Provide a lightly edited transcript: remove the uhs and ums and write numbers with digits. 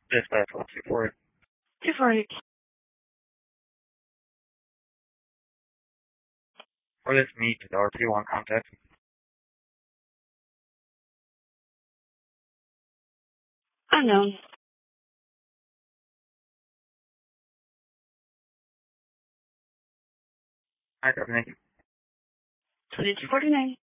Dispatch 124. 248. For this meet, RP1 contact. Unknown. Alright, thank you. 2249.